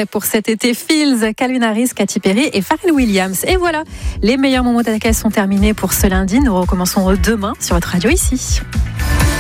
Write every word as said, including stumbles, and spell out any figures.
parfait pour cet été. Fields, Calvin Harris, Katy Perry et Pharrell Williams. Et voilà, les meilleurs moments d'A K sont terminés pour ce lundi. Nous recommençons demain sur votre radio ici.